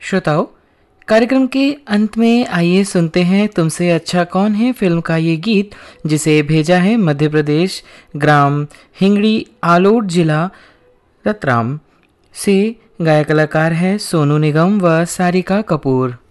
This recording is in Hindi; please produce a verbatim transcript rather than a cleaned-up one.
श्रोताओं, कार्यक्रम के अंत में आइए सुनते हैं तुमसे अच्छा कौन है फिल्म का ये गीत, जिसे भेजा है मध्य प्रदेश, ग्राम हिंगड़ी, आलोट जिला रतराम से। गायक कलाकार है सोनू निगम व सारिका कपूर।